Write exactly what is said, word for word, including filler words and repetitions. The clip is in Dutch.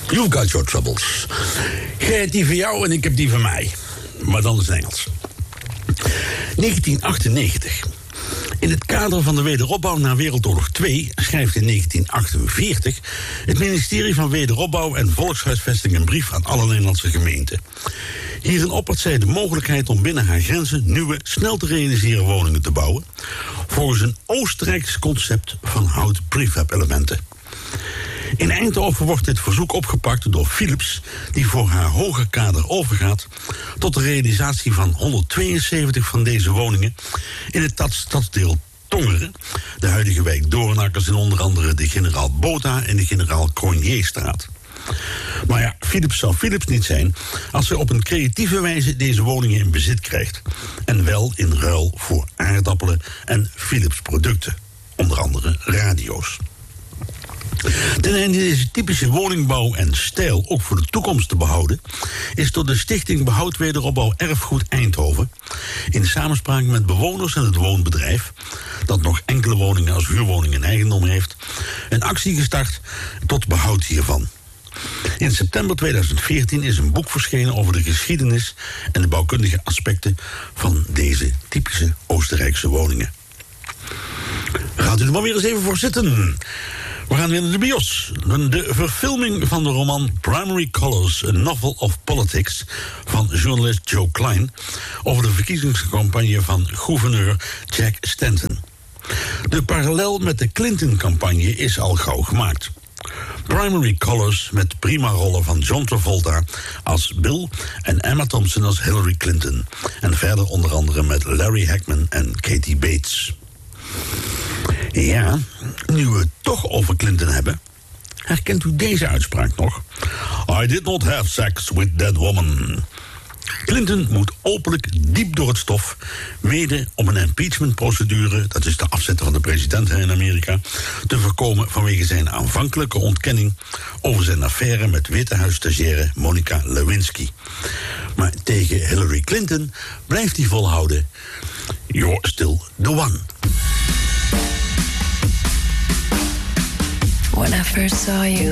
You've got your troubles. Jij hebt die van jou en ik heb die van mij. Maar dan is het Engels. negentien achtennegentig. In het kader van de wederopbouw na Wereldoorlog twee schrijft in negentien achtenveertig het ministerie van Wederopbouw en Volkshuisvesting een brief aan alle Nederlandse gemeenten. Hierin oppert zij de mogelijkheid om binnen haar grenzen nieuwe, snel te realiseren woningen te bouwen, volgens een Oostenrijks concept van hout prefab-elementen. In Eindhoven wordt dit verzoek opgepakt door Philips, die voor haar hoger kader overgaat tot de realisatie van honderdtweeënzeventig van deze woningen in het stadsdeel Tongeren, de huidige wijk Doornakkers en onder andere de Generaal Botha en de Generaal Cronjestraat. Maar ja, Philips zou Philips niet zijn als ze op een creatieve wijze deze woningen in bezit krijgt. En wel in ruil voor aardappelen en Philips producten, onder andere radio's. Ten einde deze typische woningbouw en stijl ook voor de toekomst te behouden, is door de Stichting Behoud Wederopbouw Erfgoed Eindhoven in samenspraak met bewoners en het woonbedrijf, dat nog enkele woningen als huurwoningen in eigendom heeft, een actie gestart tot behoud hiervan. In september tweeduizend veertien is een boek verschenen over de geschiedenis en de bouwkundige aspecten van deze typische Oostenrijkse woningen. Gaat u er maar weer eens even voor zitten. We gaan weer naar de bios. De verfilming van de roman Primary Colors, A Novel of Politics van journalist Joe Klein over de verkiezingscampagne van gouverneur Jack Stanton. De parallel met de Clinton-campagne is al gauw gemaakt. Primary Colors met prima rollen van John Travolta als Bill en Emma Thompson als Hillary Clinton. En verder onder andere met Larry Hagman en Katie Bates. Ja, nu we het toch over Clinton hebben, herkent u deze uitspraak nog? I did not have sex with that woman. Clinton moet openlijk diep door het stof, mede om een impeachmentprocedure, dat is de afzetten van de president in Amerika, te voorkomen vanwege zijn aanvankelijke ontkenning over zijn affaire met Witte Huis-stagiaire Monica Lewinsky. Maar tegen Hillary Clinton blijft hij volhouden: you're still the one. When I first saw you,